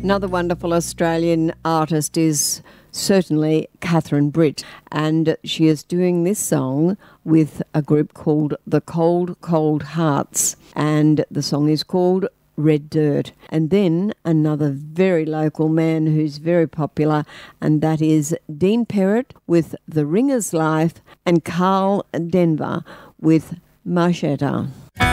Another wonderful Australian artist is certainly Catherine Britt, and she is doing this song with a group called The Cold Cold Hearts, and the song is called Red Dirt. And then another very local man who's very popular, and that is Dean Perrott with The Ringer's Life and Carl Denver with Marchetta.